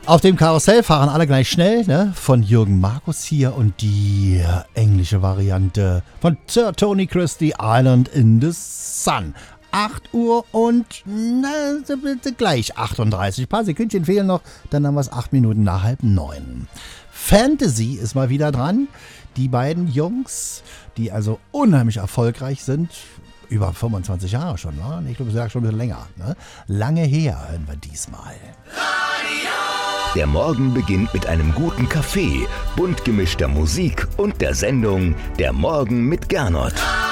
Auf dem Karussell fahren alle gleich schnell, ne? Von Jürgen Markus hier und die englische Variante von Sir Tony Christie, Island in the Sun. 8 Uhr und gleich 38. Ein paar Sekündchen fehlen noch, dann haben wir es 8 Minuten nach 8:30. Fantasy ist mal wieder dran. Die beiden Jungs, die also unheimlich erfolgreich sind, über 25 Jahre schon, ne? Ich glaube, es ist ja schon ein bisschen länger. Ne? Lange her hören wir diesmal. Der Morgen beginnt mit einem guten Kaffee, bunt gemischter Musik und der Sendung Der Morgen mit Gernot.